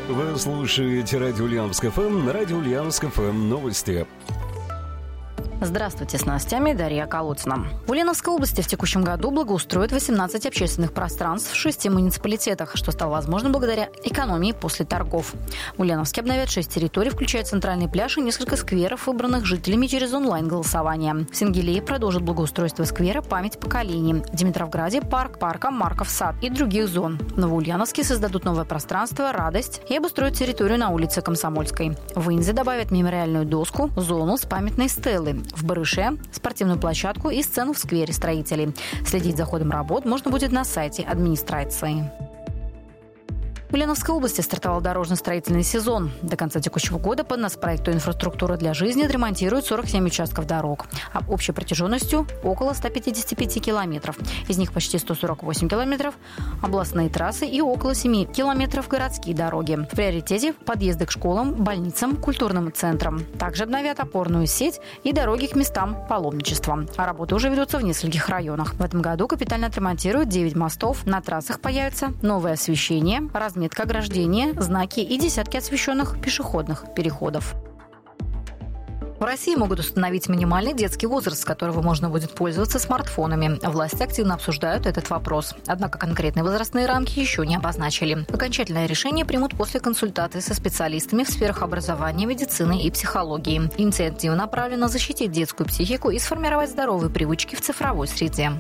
Вы слушаете радио Ульяновск ФМ, на радио Ульяновск ФМ новости. Здравствуйте, с новостями Дарья Колодцина. В Ульяновской области в текущем году благоустроят 18 общественных пространств в 6 муниципалитетах, что стало возможным благодаря экономии после торгов. В Ульяновске обновят 6 территорий, включая центральный пляж и несколько скверов, выбранных жителями через онлайн-голосование. В Сенгилее продолжат благоустройство сквера «Память поколений». В Димитровграде парка Марков сад и других зон. В Новоульяновске создадут новое пространство «Радость» и обустроят территорию на улице Комсомольской. В Инзе добавят мемориальную доску, зону с памятной стелой. В Барыше – спортивную площадку и сцену в сквере строителей. Следить за ходом работ можно будет на сайте администрации. В Ульяновской области стартовал дорожно-строительный сезон. До конца текущего года по нацпроекту «Инфраструктура для жизни» отремонтируют 47 участков дорог, а общей протяженностью около 155 километров. Из них почти 148 километров – областные трассы и около 7 километров – городские дороги. В приоритете – подъезды к школам, больницам, культурным центрам. Также обновят опорную сеть и дороги к местам паломничества. А работы уже ведутся в нескольких районах. В этом году капитально отремонтируют 9 мостов, на трассах появится новое освещение, разметка ограждения, знаки и десятки освещенных пешеходных переходов. В России могут установить минимальный детский возраст, с которого можно будет пользоваться смартфонами. Власти активно обсуждают этот вопрос. Однако конкретные возрастные рамки еще не обозначили. Окончательное решение примут после консультации со специалистами в сферах образования, медицины и психологии. Инициатива направлена защитить детскую психику и сформировать здоровые привычки в цифровой среде.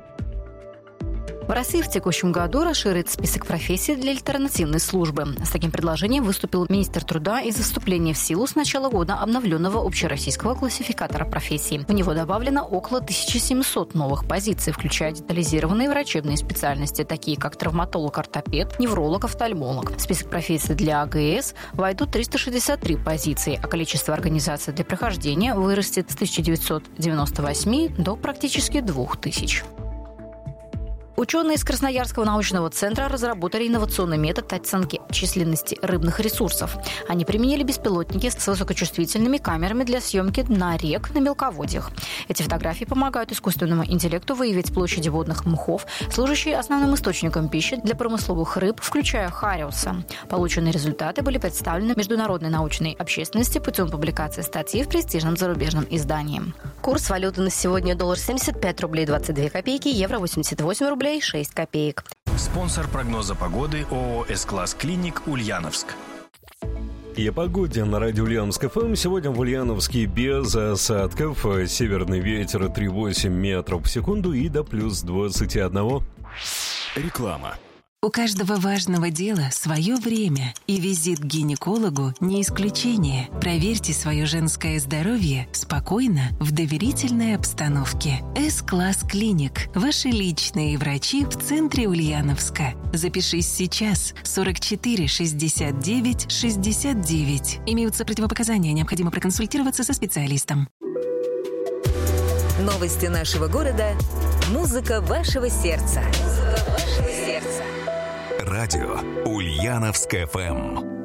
В России в текущем году расширит список профессий для альтернативной службы. С таким предложением выступил министр труда из-за вступления в силу с начала года обновленного общероссийского классификатора профессий. В него добавлено около 1700 новых позиций, включая детализированные врачебные специальности, такие как травматолог-ортопед, невролог-офтальмолог. В список профессий для АГС войдут 363 позиции, а количество организаций для прохождения вырастет с 1998 до практически 2000. Ученые из Красноярского научного центра разработали инновационный метод оценки численности рыбных ресурсов. Они применили беспилотники с высокочувствительными камерами для съемки дна рек на мелководьях. Эти фотографии помогают искусственному интеллекту выявить площади водных мхов, служащие основным источником пищи для промысловых рыб, включая хариуса. Полученные результаты были представлены международной научной общественности путем публикации статьи в престижном зарубежном издании. Курс валюты на сегодня: доллар 75 рублей 22 копейки, евро 88 рублей 6 копеек. Спонсор прогноза погоды ООО «С-класс Клиник» Ульяновск. И о погоде на радио Ульяновск ФМ. Сегодня в Ульяновске без осадков. Северный ветер 3,8 метров в секунду и до плюс 21. Реклама. У каждого важного дела свое время, и визит к гинекологу не исключение. Проверьте свое женское здоровье спокойно, в доверительной обстановке. С-класс Клиник. Ваши личные врачи в центре Ульяновска. Запишись сейчас. 44 69 69. Имеются противопоказания, необходимо проконсультироваться со специалистом. Новости нашего города. Музыка вашего сердца. Радио Ульяновск ФМ.